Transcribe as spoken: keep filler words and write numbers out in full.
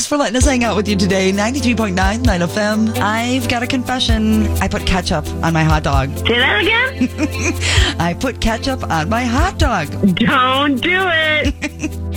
for letting us hang out with you today. ninety-three point nine Nine F M. I've got a confession. I put ketchup on my hot dog. Say that again? I put ketchup on my hot dog. Don't do it.